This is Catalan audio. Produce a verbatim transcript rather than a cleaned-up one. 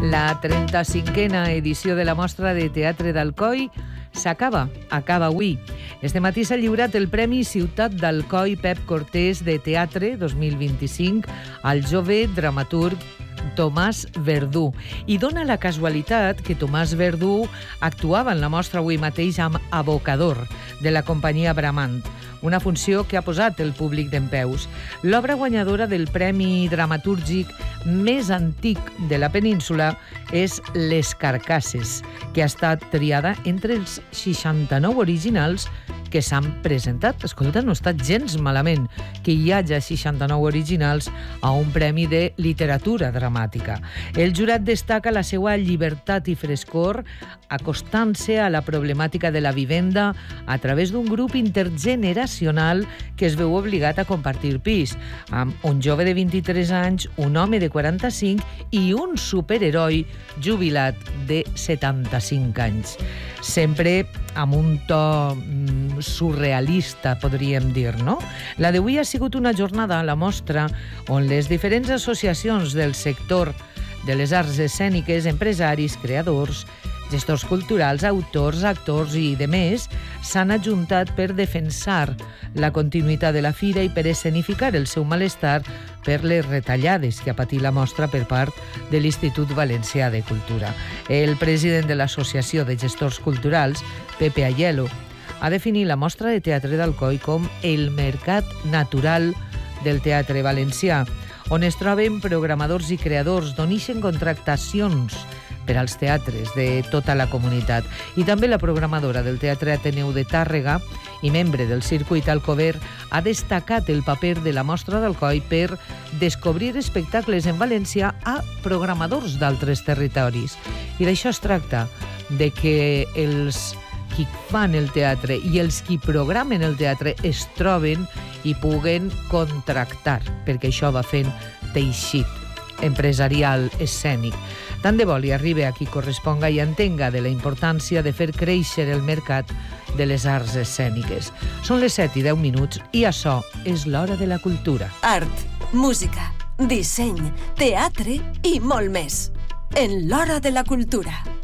La trenta-cinquena edició de la Mostra de Teatre d'Alcoi s'acaba, acaba avui. Este matí s'ha lliurat el Premi Ciutat d'Alcoi Pep Cortés de Teatre dos mil vint-i-cinc al jove dramaturg Tomàs Verdú. I dona la casualitat que Tomàs Verdú actuava en la mostra avui mateix amb Abocador, de la companyia Bramant, una funció que ha posat el públic dempeus. L'obra guanyadora del Premi Dramatúrgic més antic de la península és Les Carcasses, que ha estat triada entre els seixanta-nou originals que s'han presentat. Escolta, no està gens malament que hi hagi seixanta-nou originals a un premi de literatura dramàtica. El jurat destaca la seva llibertat i frescor acostant-se a la problemàtica de la vivenda a través d'un grup intergeneracional que es veu obligat a compartir pis, amb un jove de vint-i-tres anys, un home de quaranta-cinc i un superheroi jubilat de setanta-cinc anys. Sempre amb un to mm, surrealista, podríem dir, no? La d'avui ha sigut una jornada a la mostra on les diferents associacions del sector de les arts escèniques, empresaris, creadors, gestors culturals, autors, actors i demés s'han ajuntat per defensar la continuïtat de la fira i per escenificar el seu malestar per les retallades que ha patit la mostra per part de l'Institut Valencià de Cultura. El president de l'Associació de Gestors Culturals, Pepe Aiello, ha definit la mostra de teatre d'Alcoi com el mercat natural del teatre valencià, on es troben programadors i creadors d'on ixen contractacions per als teatres de tota la comunitat. I també la programadora del Teatre Ateneu de Tàrrega i membre del circuit Alcover ha destacat el paper de la Mostra d'Alcoi per descobrir espectacles en valencià a programadors d'altres territoris. I d'això es tracta, de que els qui fan el teatre i els qui programen el teatre es troben i puguen contractar, perquè això va fent teixit empresarial escènic. Tant de bo li arribi a qui corresponga i entenga de la importància de fer créixer el mercat de les arts escèniques. Són les set i deu minuts i això és l'Hora de la Cultura. Art, música, disseny, teatre i molt més. En l'Hora de la Cultura.